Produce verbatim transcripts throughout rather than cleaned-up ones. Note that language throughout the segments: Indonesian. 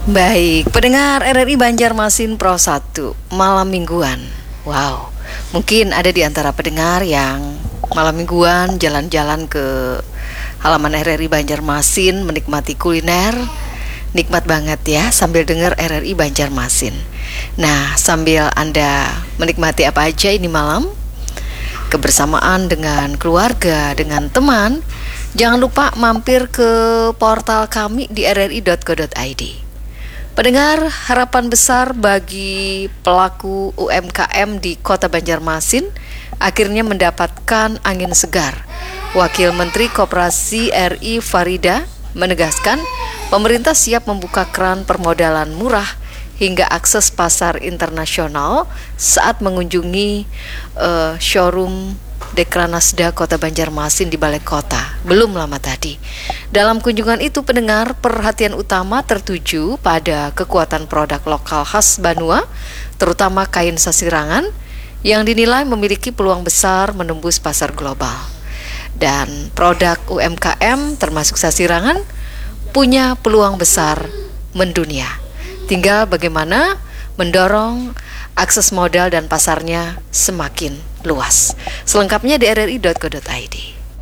Baik, pendengar R R I Banjarmasin Pro satu, malam mingguan. Wow, mungkin ada di antara pendengar yang malam mingguan jalan-jalan ke halaman R R I Banjarmasin menikmati kuliner. Nikmat banget ya sambil dengar R R I Banjarmasin. Nah, sambil Anda menikmati apa aja ini malam, kebersamaan dengan keluarga, dengan teman, jangan lupa mampir ke portal kami di r r i dot co dot i d. Pendengar, harapan besar bagi pelaku U M K M di Kota Banjarmasin akhirnya mendapatkan angin segar. Wakil Menteri Koperasi R I Farida menegaskan pemerintah siap membuka keran permodalan murah hingga akses pasar internasional saat mengunjungi uh, showroom Dekranasda Kota Banjarmasin di Balai Kota belum lama tadi. Dalam kunjungan itu, pendengar, perhatian utama tertuju pada kekuatan produk lokal khas Banua, terutama kain sasirangan yang dinilai memiliki peluang besar menembus pasar global. Dan produk U M K M termasuk sasirangan punya peluang besar mendunia. Tinggal bagaimana mendorong akses modal dan pasarnya semakin luas. Selengkapnya di r r i dot co dot i d.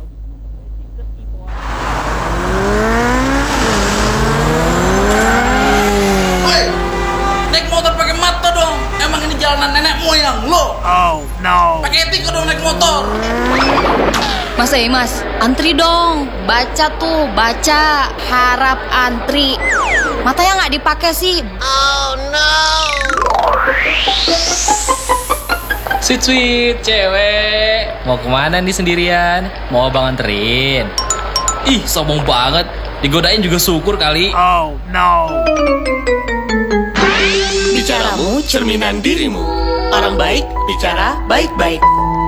Hei, naik motor pakai mata dong. Emang ini jalanan nenek moyang lo? Oh no. Pakai etika dong naik motor. Mas eh mas, antri dong. Baca tuh, baca. Harap antri. Matanya nggak dipakai sih. Oh no. Sweet sweet cewek, mau kemana nih sendirian? Mau abang anterin? Ih, sombong banget. Digodain juga syukur kali. Oh no. Bicaramu cerminan dirimu. Orang baik bicara baik-baik.